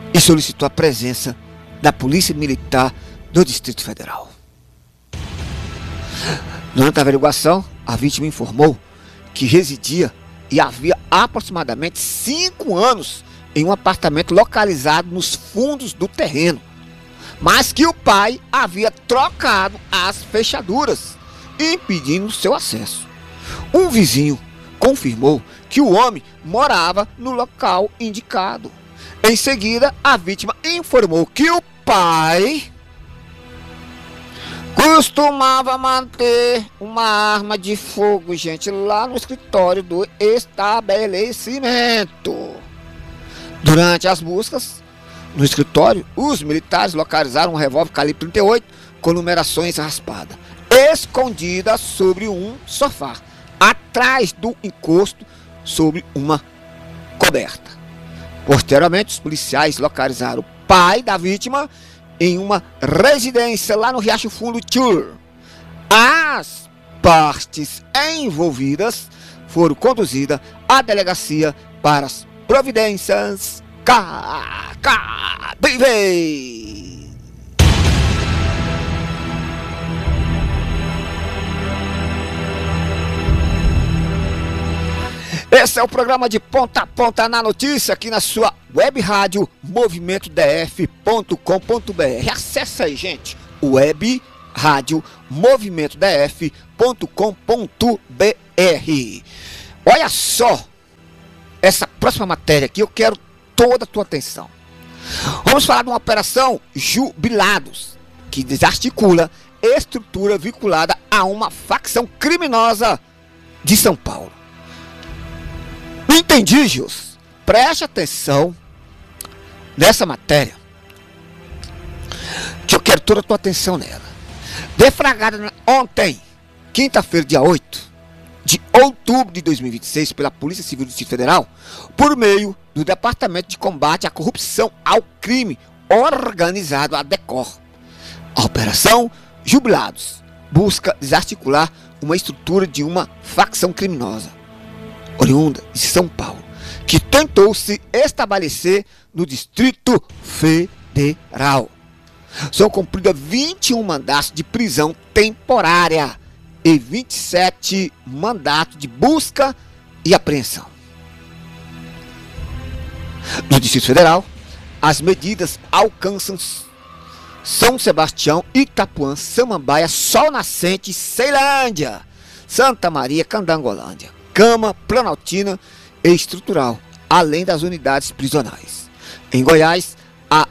e solicitou a presença da Polícia Militar do Distrito Federal. Durante a averiguação, a vítima informou que residia e havia aproximadamente 5 anos em um apartamento localizado nos fundos do terreno, mas que o pai havia trocado as fechaduras, impedindo seu acesso. Um vizinho confirmou que o homem morava no local indicado. Em seguida, a vítima informou que o pai costumava manter uma arma de fogo, gente, lá no escritório do estabelecimento. Durante as buscas no escritório, os militares localizaram um revólver calibre 38 com numerações raspadas, escondida sobre um sofá, atrás do encosto sobre uma coberta. Posteriormente, os policiais localizaram o pai da vítima em uma residência lá no Riacho Fundo Tour. As partes envolvidas foram conduzidas à delegacia para as providências cabíveis. Esse é o programa de ponta a ponta na notícia aqui na sua web rádio movimentodf.com.br. Acesse aí, gente, web rádio movimentodf.com.br. Olha só, essa próxima matéria aqui eu quero toda a tua atenção. Vamos falar de uma operação Jubilados, que desarticula estrutura vinculada a uma facção criminosa de São Paulo. Entendígios, preste atenção nessa matéria, que eu quero toda a tua atenção nela. Deflagrada ontem, quinta-feira, dia 8 de outubro de 2026, pela Polícia Civil do Distrito Federal, por meio do Departamento de Combate à Corrupção ao Crime Organizado, a DECOR. A Operação Jubilados busca desarticular uma estrutura de uma facção criminosa oriunda de São Paulo, que tentou se estabelecer no Distrito Federal. São cumpridos 21 mandatos de prisão temporária e 27 mandatos de busca e apreensão. No Distrito Federal, as medidas alcançam São Sebastião, Itapuã, Samambaia, Sol Nascente, Ceilândia, Santa Maria, Candangolândia, Cama, Planaltina e Estrutural, além das unidades prisionais. Em Goiás, a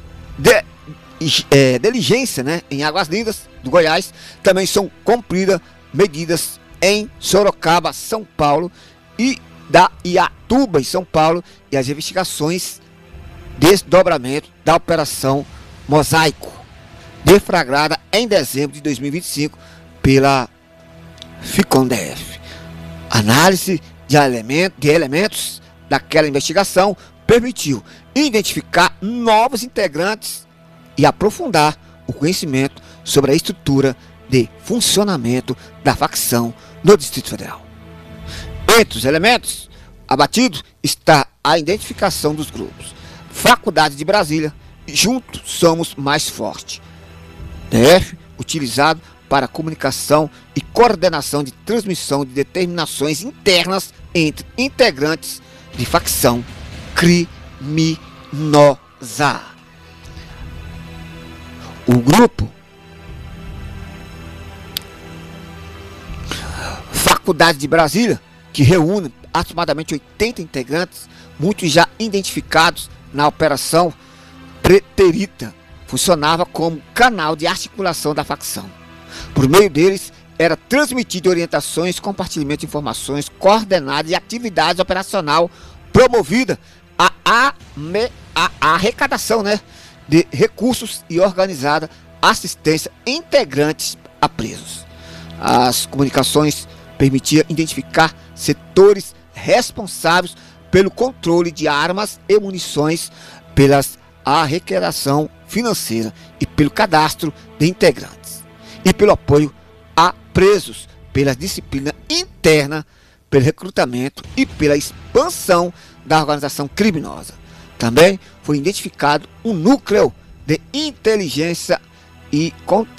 diligência, em Águas Lindas do Goiás, também são cumpridas medidas em Sorocaba, São Paulo, e da Iatuba, em São Paulo, e as investigações desdobramento da Operação Mosaico, deflagrada em dezembro de 2025 pela FICOM-DF. Análise de elementos daquela investigação permitiu identificar novos integrantes e aprofundar o conhecimento sobre a estrutura de funcionamento da facção no Distrito Federal. Entre os elementos abatidos está a identificação dos grupos Faculdade de Brasília, Juntos Somos Mais Forte, DF, utilizado para comunicação e coordenação de transmissão de determinações internas entre integrantes de facção criminosa. O grupo Faculdade de Brasília, que reúne aproximadamente 80 integrantes, muitos já identificados na Operação Preterita, funcionava como canal de articulação da facção. Por meio deles, era transmitido orientações, compartilhamento de informações, coordenadas e atividades operacional promovida a arrecadação de recursos e organizada assistência integrantes a presos. As comunicações permitiam identificar setores responsáveis pelo controle de armas e munições, pela arrecadação financeira e pelo cadastro de integrantes, e pelo apoio a presos, pela disciplina interna, pelo recrutamento e pela expansão da organização criminosa. Também foi identificado um núcleo de inteligência e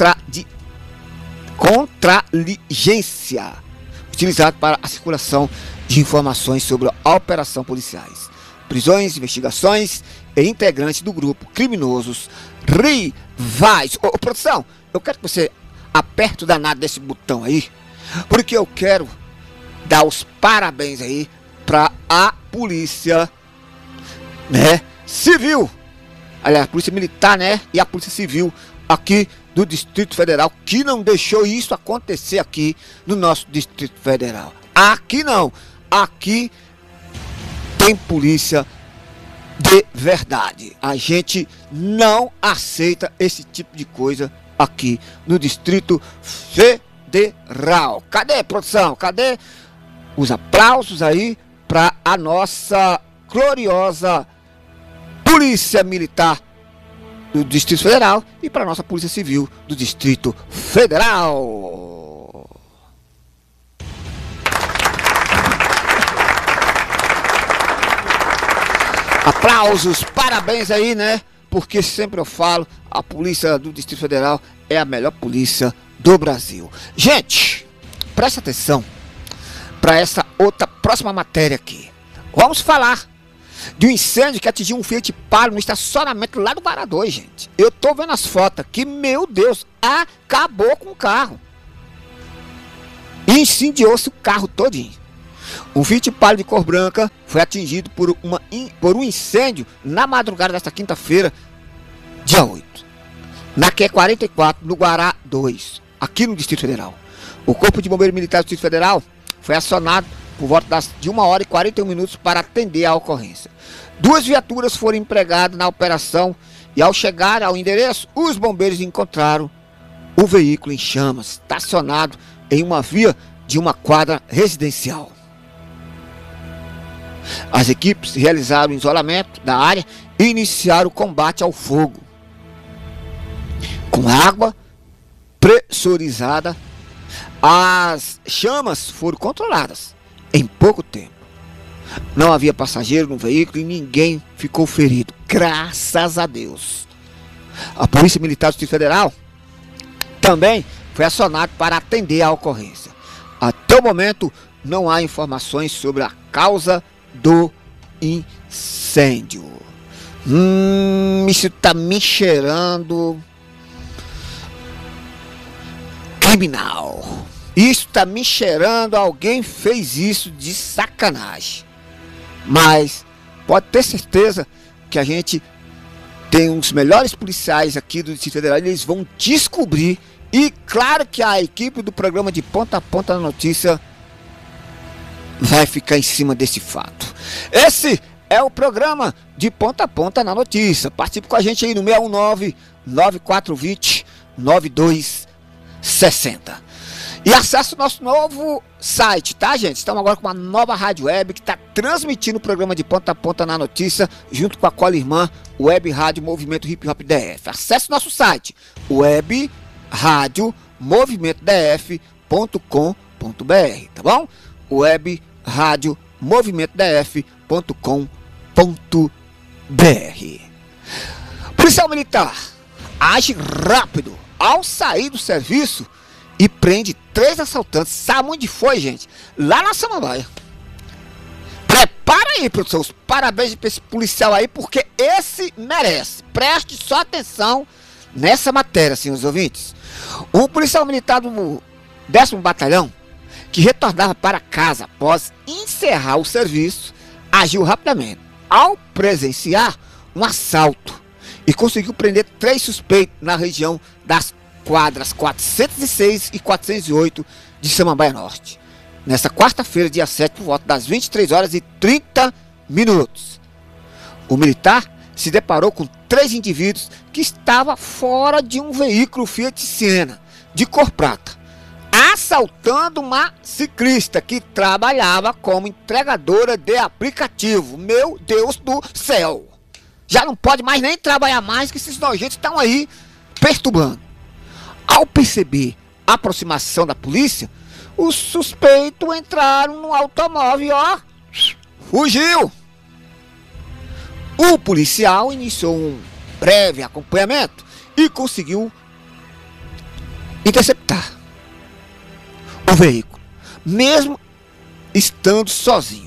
contraligência utilizado para a circulação de informações sobre a operação policiais, prisões, investigações e integrantes do grupo criminosos rivais. Ô, produção, eu quero que você aperte o danado desse botão aí, porque eu quero dar os parabéns aí para a polícia, né, civil, aliás, a polícia militar, né, e a polícia civil aqui do Distrito Federal, que não deixou isso acontecer aqui no nosso Distrito Federal. Aqui não, aqui tem polícia de verdade. A gente não aceita esse tipo de coisa aqui no Distrito Federal. Cadê, produção? Cadê os aplausos aí para a nossa gloriosa Polícia Militar do Distrito Federal e para a nossa Polícia Civil do Distrito Federal. Aplausos, parabéns aí, né? Porque sempre eu falo, a Polícia do Distrito Federal é a melhor polícia do Brasil. Gente, presta atenção para essa outra próxima matéria aqui. Vamos falar de um incêndio que atingiu um Fiat Palio no estacionamento lá do Varador, gente. Eu tô vendo as fotos aqui, meu Deus, acabou com o carro. Incendiou-se o carro todinho. Um Fiat Palio de cor branca foi atingido por um incêndio na madrugada desta quinta-feira, dia 8, na QE 44, no Guará 2, aqui no Distrito Federal. O Corpo de Bombeiros Militar do Distrito Federal foi acionado por volta de 1h41 para atender a ocorrência. 2 viaturas foram empregadas na operação e, ao chegar ao endereço, os bombeiros encontraram o veículo em chamas, estacionado em uma via de uma quadra residencial. As equipes realizaram o isolamento da área e iniciaram o combate ao fogo. Com água pressurizada, as chamas foram controladas em pouco tempo. Não havia passageiro no veículo e ninguém ficou ferido, graças a Deus. A Polícia Militar do Distrito Federal também foi acionada para atender a ocorrência. Até o momento, não há informações sobre a causa do incêndio. Isso tá me cheirando criminal. Isso tá me cheirando, alguém fez isso de sacanagem. Mas pode ter certeza que a gente tem uns melhores policiais aqui do Distrito Federal, eles vão descobrir. E claro que a equipe do programa de Ponta a Ponta na Notícia vai ficar em cima desse fato. Esse é o programa de Ponta a Ponta na Notícia. Participe com a gente aí no 619-9420-9260. E acesse o nosso novo site, tá, gente? Estamos agora com uma nova rádio web que está transmitindo o programa de Ponta a Ponta na Notícia, junto com a cola irmã Web Rádio Movimento Hip Hop DF. Acesse o nosso site, Web Rádio Movimento DF.com.br, tá bom? Web Rádio Movimento DF.com.br. Policial Militar age rápido ao sair do serviço e prende 3 assaltantes. Sabe onde foi, gente? Lá na Samambaia. Prepara aí, produção. Os parabéns para esse policial aí, porque esse merece. Preste só atenção nessa matéria, senhores ouvintes. Um policial militar do 10º Batalhão, que retornava para casa após encerrar o serviço, agiu rapidamente ao presenciar um assalto e conseguiu prender 3 suspeitos na região das quadras 406 e 408 de Samambaia Norte, nesta quarta-feira, dia 7, por volta das 23h30. O militar se deparou com 3 indivíduos que estavam fora de um veículo Fiat Siena de cor prata, assaltando uma ciclista que trabalhava como entregadora de aplicativo. Meu Deus do céu! Já não pode mais nem trabalhar mais, que esses nojentos estão aí perturbando. Ao perceber a aproximação da polícia, os suspeitos entraram no automóvel, ó, fugiu. O policial iniciou um breve acompanhamento e conseguiu interceptar o veículo, mesmo estando sozinho.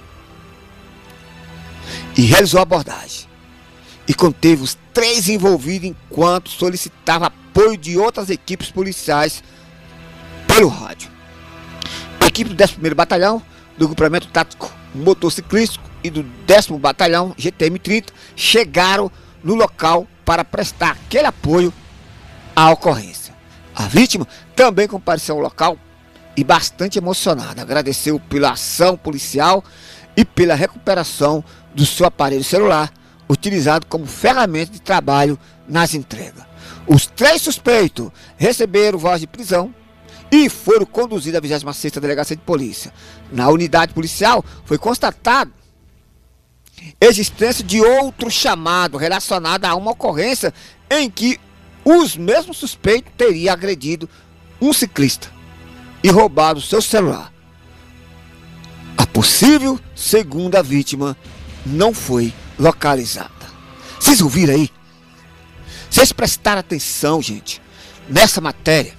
E realizou a abordagem. E conteve os 3 envolvidos enquanto solicitava apoio de outras equipes policiais pelo rádio. A equipe do 11º Batalhão, do Grupamento Tático Motociclístico e do 10º Batalhão GTM-30 chegaram no local para prestar aquele apoio à ocorrência. A vítima também compareceu ao local e bastante emocionada. Agradeceu pela ação policial e pela recuperação do seu aparelho celular, utilizado como ferramenta de trabalho nas entregas. Os 3 suspeitos receberam voz de prisão e foram conduzidos à 26ª Delegacia de Polícia. Na unidade policial foi constatado existência de outro chamado relacionado a uma ocorrência em que os mesmos suspeitos teriam agredido um ciclista e roubado seu celular. A possível segunda vítima não foi localizada. Vocês ouviram aí? Vocês prestaram atenção, gente, nessa matéria?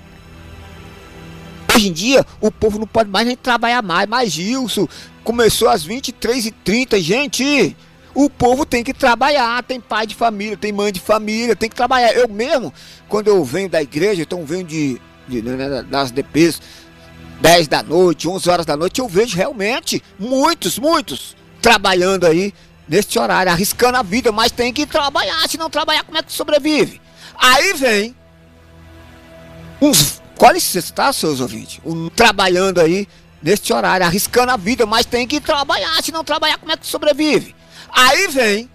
Hoje em dia, o povo não pode mais nem trabalhar mais. Mas Gilson, começou às 23h30. Gente, o povo tem que trabalhar. Tem pai de família, tem mãe de família, tem que trabalhar. Eu mesmo, quando eu venho da igreja, então venho das DPs, 10 da noite, 11 horas da noite, eu vejo realmente muitos trabalhando aí neste horário, arriscando a vida, mas tem que trabalhar. Se não trabalhar, como é que sobrevive? Aí vem uns, com licença, tá, seus ouvintes, trabalhando aí neste horário, arriscando a vida, mas tem que trabalhar. Se não trabalhar, como é que sobrevive? Aí vem